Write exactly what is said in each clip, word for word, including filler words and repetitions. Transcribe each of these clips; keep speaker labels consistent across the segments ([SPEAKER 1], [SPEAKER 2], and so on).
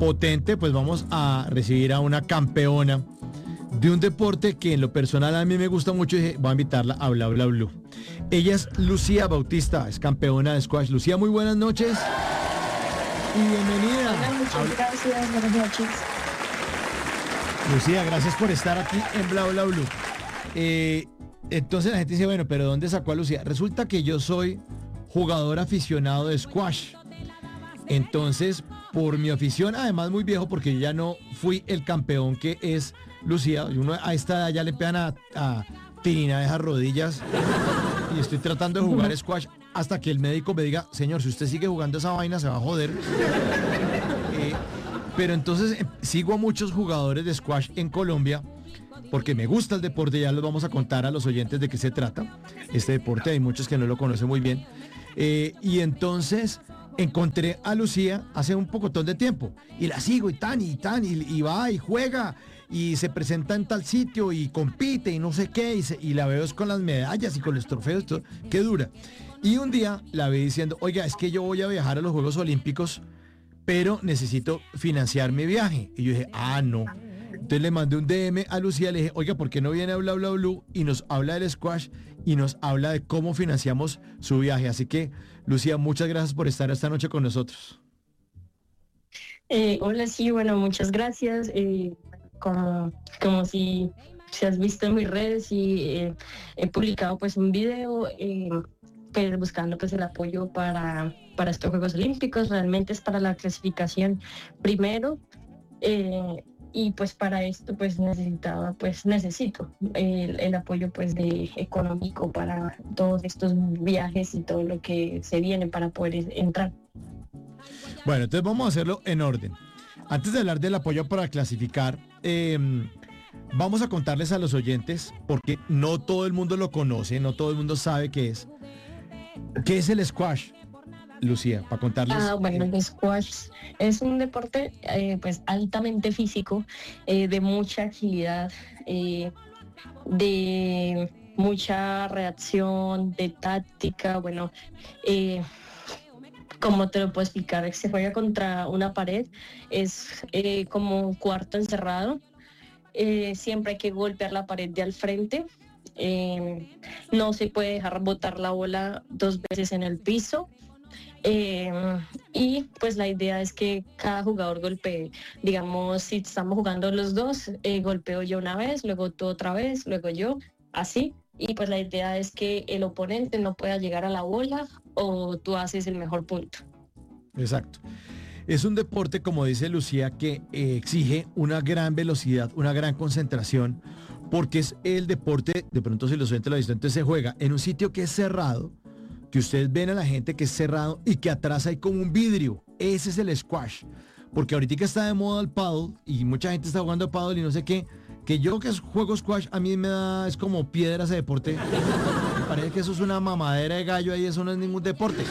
[SPEAKER 1] potente, pues vamos a recibir a una campeona de un deporte que en lo personal a mí me gusta mucho y dije, voy a invitarla a Bla Bla Blue. Ella es Lucía Bautista, es campeona de squash. Lucía, muy buenas noches y bienvenida.
[SPEAKER 2] Hola, muchas gracias, buenas noches.
[SPEAKER 1] Lucía, gracias por estar aquí en Bla Bla Blue. Eh, entonces la gente dice, bueno, pero ¿dónde sacó a Lucía? Resulta que yo soy jugador aficionado de squash. Entonces, por mi afición, además muy viejo, porque yo ya no fui el campeón que es Lucía. Uno a esta edad ya le pegan a, a tirina de esas rodillas. Y estoy tratando de jugar squash hasta que el médico me diga, señor, si usted sigue jugando esa vaina se va a joder. Eh, pero entonces eh, sigo a muchos jugadores de squash en Colombia porque me gusta el deporte. Ya los vamos a contar a los oyentes de qué se trata este deporte. Hay muchos que no lo conocen muy bien. Eh, y entonces encontré a Lucía hace un pocotón de tiempo y la sigo y tan y tan y, y va y juega y se presenta en tal sitio y compite y no sé qué y, se, y la veo con las medallas y con los trofeos, todo, qué dura. Y un día la vi diciendo, oiga, es que yo voy a viajar a los Juegos Olímpicos, pero necesito financiar mi viaje. Y yo dije, ah, no. Entonces le mandé un D M a Lucía, le dije, oiga, ¿por qué no viene a Bla Bla Blue y nos habla del squash y nos habla de cómo financiamos su viaje? Así que, Lucía, muchas gracias por estar esta noche con nosotros.
[SPEAKER 2] Eh, hola, sí, bueno, muchas gracias. Eh, como, como si, si has visto en mis redes y eh, he publicado pues un video eh, pues, buscando pues el apoyo para, para estos Juegos Olímpicos. Realmente es para la clasificación primero. Eh, y pues para esto pues necesitaba pues necesito el, el apoyo pues de económico para todos estos viajes y todo lo que se viene para poder entrar.
[SPEAKER 1] Bueno, entonces vamos a hacerlo en orden. Antes de hablar del apoyo para clasificar, eh, vamos a contarles a los oyentes, porque no todo el mundo lo conoce, no todo el mundo sabe qué es. ¿Qué es el squash, Lucía? Para contarles.
[SPEAKER 2] Ah, bueno, el squash es un deporte eh, pues altamente físico, eh, de mucha agilidad, eh, de mucha reacción, de táctica. Bueno, eh, ¿cómo te lo puedo explicar? Se juega contra una pared, es eh, como un cuarto encerrado. Eh, siempre hay que golpear la pared de al frente. Eh, no se puede dejar botar la bola dos veces en el piso. Eh, y pues la idea es que cada jugador golpee. Digamos, si estamos jugando los dos, eh, golpeo yo una vez, luego tú otra vez, luego yo, así. Y pues la idea es que el oponente no pueda llegar a la bola o tú haces el mejor punto.
[SPEAKER 1] Exacto. Es un deporte, como dice Lucía, que eh, exige una gran velocidad, una gran concentración, porque es el deporte, de pronto si los oyentes lo dicen, entonces se juega en un sitio que es cerrado, que ustedes ven a la gente que es cerrado y que atrás hay como un vidrio. Ese es el squash. Porque ahorita está de moda el paddle y mucha gente está jugando paddle y no sé qué, que yo que juego squash a mí me da, es como piedra ese deporte. Me parece que eso es una mamadera de gallo ahí, eso no es ningún deporte.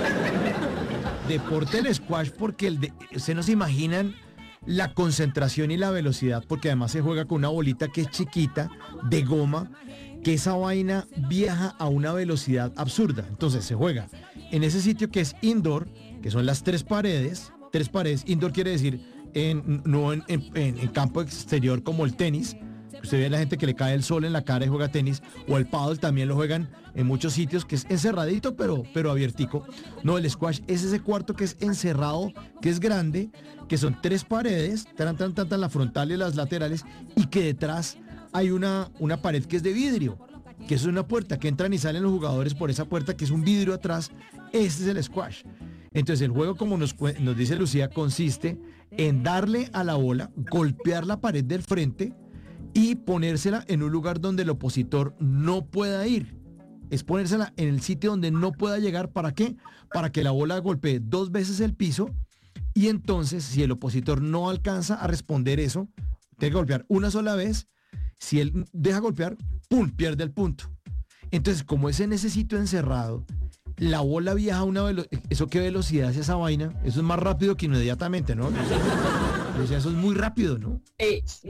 [SPEAKER 1] Deporte el squash porque el de, ustedes no se imaginan la concentración y la velocidad, porque además se juega con una bolita que es chiquita, de goma, que esa vaina viaja a una velocidad absurda. Entonces se juega en ese sitio que es indoor, que son las tres paredes. Tres paredes, indoor quiere decir en, no en, en, en campo exterior como el tenis. Usted ve a la gente que le cae el sol en la cara y juega tenis, o el paddle también lo juegan en muchos sitios, que es encerradito pero, pero abiertico. No, el squash es ese cuarto que es encerrado, que es grande, que son tres paredes, tan, tan, tan, tan, la frontal y las laterales, y que detrás hay una, una pared que es de vidrio, que es una puerta, que entran y salen los jugadores por esa puerta, que es un vidrio atrás. Ese es el squash. Entonces el juego, como nos, nos dice Lucía, consiste en darle a la bola, golpear la pared del frente y ponérsela en un lugar donde el opositor no pueda ir. Es ponérsela en el sitio donde no pueda llegar. ¿Para qué? Para que la bola golpee dos veces el piso y entonces si el opositor no alcanza a responder eso, tiene que golpear una sola vez. Si él deja golpear, ¡pum!, pierde el punto. Entonces, como es en ese sitio encerrado, la bola viaja a una velocidad. ¿Eso qué velocidad es esa vaina? Eso es más rápido que inmediatamente, ¿no? O sea, eso es muy rápido, ¿no?
[SPEAKER 2] Eh, sí.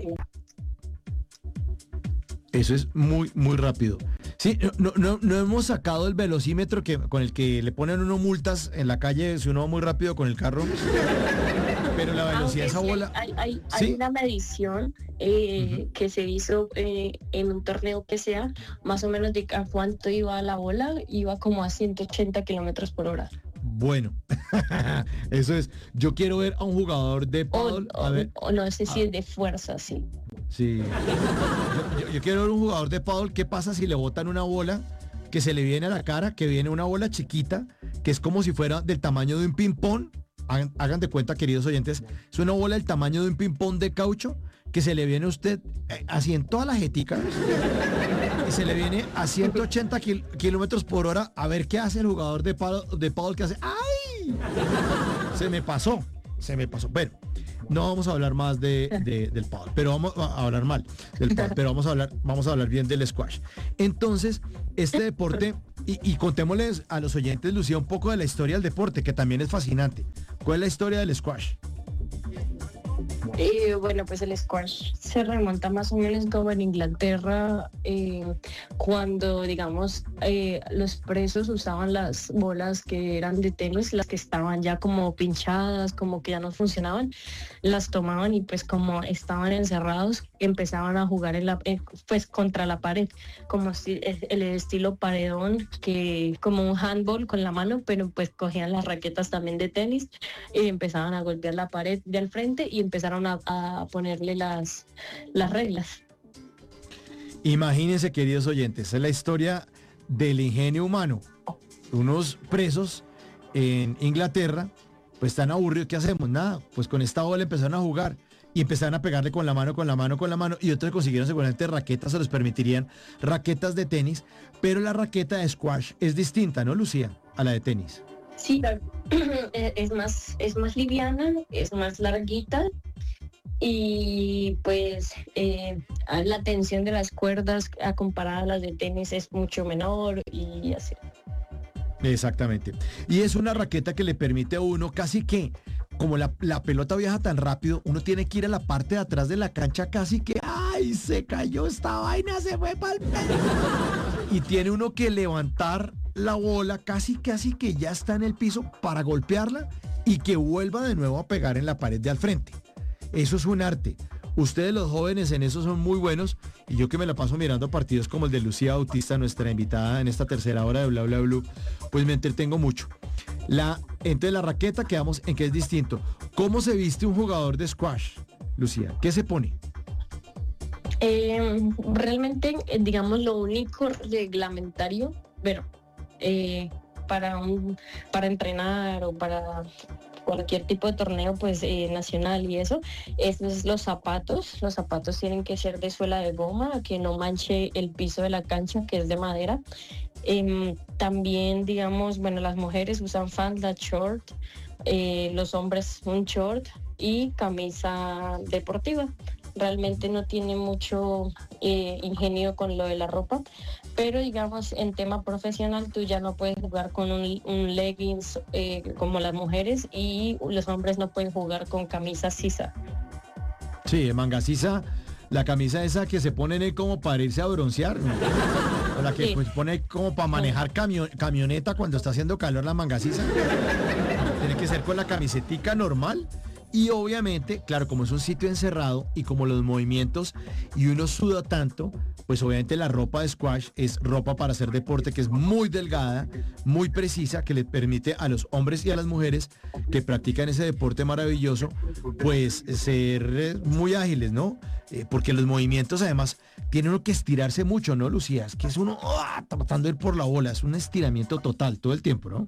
[SPEAKER 1] Eso es muy, muy rápido. Sí, no, no, no hemos sacado el velocímetro que, con el que le ponen uno multas en la calle si uno va muy rápido con el carro. pero la velocidad de esa
[SPEAKER 2] sí,
[SPEAKER 1] bola...
[SPEAKER 2] hay, hay,
[SPEAKER 1] ¿Sí?
[SPEAKER 2] hay una medición eh,
[SPEAKER 1] Uh-huh.
[SPEAKER 2] que se hizo eh, en un torneo que sea, más o menos de a cuánto iba la bola, iba como a ciento ochenta kilómetros por hora.
[SPEAKER 1] Bueno, eso es. Yo quiero ver a un jugador de
[SPEAKER 2] O,
[SPEAKER 1] pádel, a
[SPEAKER 2] o,
[SPEAKER 1] ver,
[SPEAKER 2] o no sé si
[SPEAKER 1] a-
[SPEAKER 2] es de fuerza, sí.
[SPEAKER 1] sí. Yo, yo- yo quiero ver un jugador de pádel, ¿qué pasa si le botan una bola que se le viene a la cara, que viene una bola chiquita, que es como si fuera del tamaño de un ping-pong? Hagan, hagan de cuenta, queridos oyentes, es una bola del tamaño de un ping-pong de caucho que se le viene a usted eh, así en toda la jetica y se le viene a ciento ochenta kil- kilómetros por hora. A ver qué hace el jugador de pádel, de pádel que hace. ¡Ay! Se me pasó, se me pasó. Bueno, no vamos a hablar más de, de- del pádel, pero vamos a hablar mal del pádel, pero vamos a hablar, vamos a hablar bien del squash. Entonces, este deporte, y, y contémosles a los oyentes, Lucía, un poco de la historia del deporte, que también es fascinante. ¿Cuál es la historia del squash?
[SPEAKER 2] Eh, bueno, pues el squash se remonta más o menos como en Inglaterra, eh, cuando, digamos, eh, los presos usaban las bolas que eran de tenis, las que estaban ya como pinchadas, como que ya no funcionaban, las tomaban y pues como estaban encerrados, empezaban a jugar en la, eh, pues contra la pared, como si el, el estilo paredón, que como un handball con la mano, pero pues cogían las raquetas también de tenis y empezaban a golpear la pared de al frente y empezaron a, a ponerle las, las reglas.
[SPEAKER 1] Imagínense, queridos oyentes, es la historia del ingenio humano. Unos presos en Inglaterra, pues están aburridos, ¿qué hacemos? Nada, pues con esta bola empezaron a jugar y empezaron a pegarle con la mano, con la mano, con la mano, y otros consiguieron seguramente raquetas, se les permitirían raquetas de tenis, pero la raqueta de squash es distinta, ¿no, Lucía? A la de tenis.
[SPEAKER 2] Sí, es más, es más liviana, es más larguita y pues eh, la tensión de las cuerdas a comparada a las de tenis es mucho menor y así.
[SPEAKER 1] Exactamente. Y es una raqueta que le permite a uno casi que, como la, la pelota viaja tan rápido, uno tiene que ir a la parte de atrás de la cancha casi que, ¡ay, se cayó esta vaina, se fue para el perro! Y tiene uno que levantar la bola casi casi que ya está en el piso para golpearla y que vuelva de nuevo a pegar en la pared de al frente. Eso es un arte. Ustedes los jóvenes en eso son muy buenos y yo que me la paso mirando partidos como el de Lucía Bautista, nuestra invitada en esta tercera hora de Bla Bla Blue, pues me entretengo mucho. La, entre la raqueta quedamos en que es distinto. ¿Cómo se viste un jugador de squash, Lucía? ¿Qué se pone?
[SPEAKER 2] Eh, realmente, eh, digamos, lo único reglamentario, bueno, eh, para un, para entrenar o para cualquier tipo de torneo pues eh, nacional y eso, es los zapatos. Los zapatos tienen que ser de suela de goma, que no manche el piso de la cancha, que es de madera. Eh, también, digamos, bueno, las mujeres usan falda, short, eh, los hombres un short y camisa deportiva. Realmente no tiene mucho eh, ingenio con lo de la ropa, pero digamos en tema profesional tú ya no puedes jugar con un, un leggings eh, como las mujeres y los hombres no pueden jugar con camisa sisa.
[SPEAKER 1] Sí, manga sisa, la camisa esa que se ponen ahí como para irse a broncear, ¿no? O la que
[SPEAKER 2] Sí.
[SPEAKER 1] pues pone como para manejar camio- camioneta cuando está haciendo calor la manga sisa. Tiene que ser con la camisetica normal. Y obviamente, claro, como es un sitio encerrado y como los movimientos y uno suda tanto, pues obviamente la ropa de squash es ropa para hacer deporte que es muy delgada, muy precisa, que le permite a los hombres y a las mujeres que practican ese deporte maravilloso, pues ser eh, muy ágiles, ¿no? Eh, porque los movimientos además tiene uno que estirarse mucho, ¿no, Lucía? Es que es uno ¡ah! Tratando de ir por la bola, es un estiramiento total todo el tiempo, ¿no?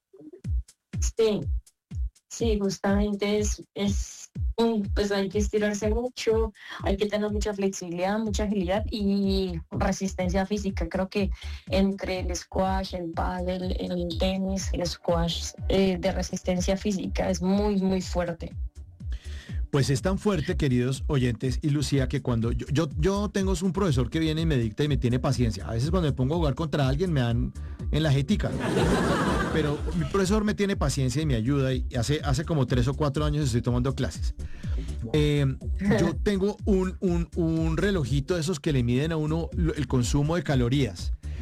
[SPEAKER 2] Sí, sí, justamente es, es un, pues hay que estirarse mucho, hay que tener mucha flexibilidad, mucha agilidad y resistencia física. Creo que entre el squash, el pádel, el tenis, el squash eh, de resistencia física es muy, muy fuerte.
[SPEAKER 1] Pues es tan fuerte, queridos oyentes y Lucía, que cuando yo, yo, yo tengo un profesor que viene y me dicta y me tiene paciencia. A veces cuando me pongo a jugar contra alguien me dan en la jetica. Pero mi profesor me tiene paciencia y me ayuda y hace, hace como tres o cuatro años estoy tomando clases. Eh, yo tengo un, un, un relojito de esos que le miden a uno el consumo de calorías.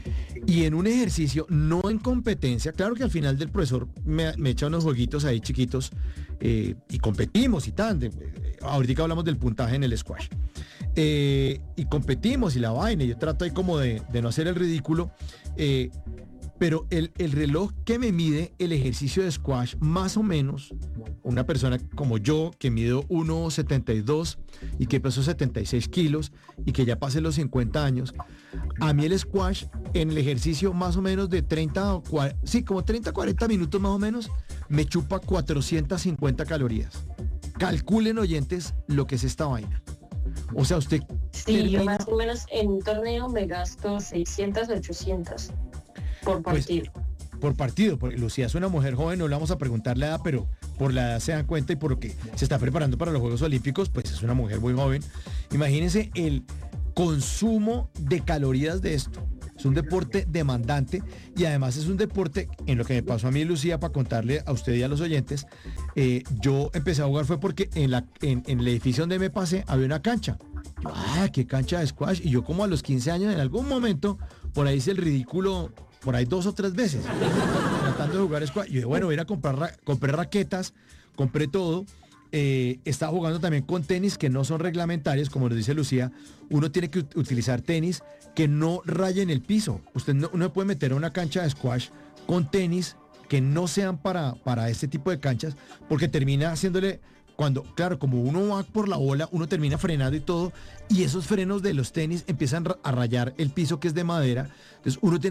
[SPEAKER 1] Y en un ejercicio, no en competencia, claro que al final del profesor me, me echa unos jueguitos ahí chiquitos eh, y competimos y tal. De, eh, ahorita hablamos del puntaje en el squash. Eh, y competimos y la vaina, yo trato ahí como de, de no hacer el ridículo. Eh, pero el, el reloj que me mide el ejercicio de squash, más o menos, una persona como yo, que mido uno setenta y dos y que peso setenta y seis kilos y que ya pasé los cincuenta años, a mí el squash en el ejercicio más o menos de treinta o cuarenta, sí, como treinta, cuarenta minutos más o menos, me chupa cuatrocientas cincuenta calorías. Calculen, oyentes, lo que es esta vaina. O sea, usted...
[SPEAKER 2] Sí,
[SPEAKER 1] termina...
[SPEAKER 2] yo más o menos en un torneo me gasto seiscientas, ochocientas por partido.
[SPEAKER 1] Pues, por partido, porque Lucía es una mujer joven, no le vamos a preguntar la edad, pero por la edad se dan cuenta y por lo que se está preparando para los Juegos Olímpicos, pues es una mujer muy joven. Imagínense el consumo de calorías de esto. Es un deporte demandante y además es un deporte, en lo que me pasó a mí, Lucía, para contarle a usted y a los oyentes, eh, yo empecé a jugar fue porque en, la, en, en el edificio donde me pasé había una cancha. Yo, ah, qué cancha de squash. Y yo como a los quince años, en algún momento, por ahí hice el ridículo, por ahí dos o tres veces, tratando de jugar squash. Yo, bueno, voy a ir a comprar, ra compré raquetas, compré todo. Eh, estaba jugando también con tenis que no son reglamentarios, como nos dice Lucía. Uno tiene que utilizar tenis que no rayen el piso. Usted no, no puede meter a una cancha de squash con tenis que no sean para, para este tipo de canchas, porque termina haciéndole, cuando, claro, como uno va por la bola, uno termina frenando y todo, y esos frenos de los tenis empiezan a rayar el piso que es de madera. Entonces uno tiene